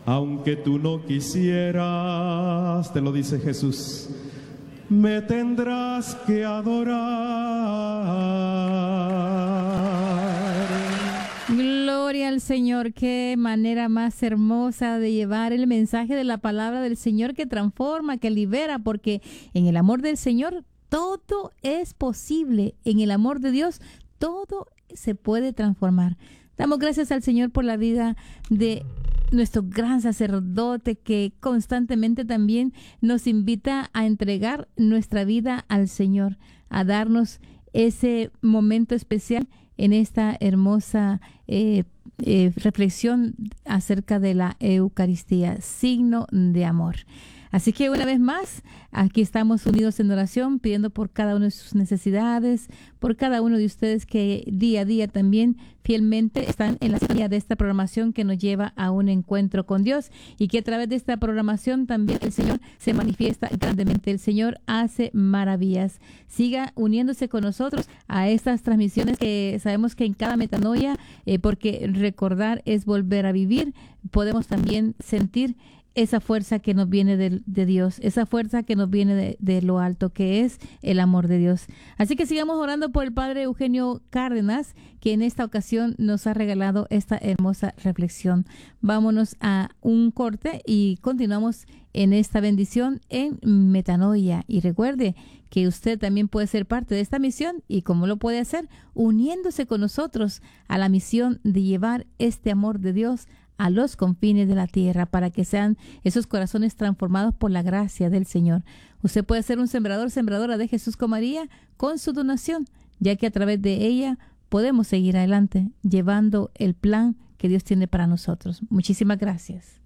aunque tú no quisieras, te lo dice Jesús, me tendrás que adorar. Gloria al Señor, qué manera más hermosa de llevar el mensaje de la palabra del Señor que transforma, que libera, porque en el amor del Señor todo es posible, en el amor de Dios todo se puede transformar. Damos gracias al Señor por la vida de nuestro gran sacerdote que constantemente también nos invita a entregar nuestra vida al Señor, a darnos ese momento especial en esta hermosa reflexión acerca de la Eucaristía, signo de amor. Así que una vez más, aquí estamos unidos en oración, pidiendo por cada una de sus necesidades, por cada uno de ustedes que día a día también fielmente están en la sintonía de esta programación que nos lleva a un encuentro con Dios, y que a través de esta programación también el Señor se manifiesta grandemente. El Señor hace maravillas. Siga uniéndose con nosotros a estas transmisiones que sabemos que en cada metanoia, porque recordar es volver a vivir, podemos también sentir esa fuerza que nos viene de Dios, esa fuerza que nos viene de lo alto, que es el amor de Dios. Así que sigamos orando por el Padre Eugenio Cárdenas, que en esta ocasión nos ha regalado esta hermosa reflexión. Vámonos a un corte y continuamos en esta bendición en Metanoia. Y recuerde que usted también puede ser parte de esta misión. ¿Y cómo lo puede hacer? Uniéndose con nosotros a la misión de llevar este amor de Dios a los confines de la tierra, para que sean esos corazones transformados por la gracia del Señor. Usted puede ser un sembrador, sembradora de Jesús con María con su donación, ya que a través de ella podemos seguir adelante llevando el plan que Dios tiene para nosotros. Muchísimas gracias.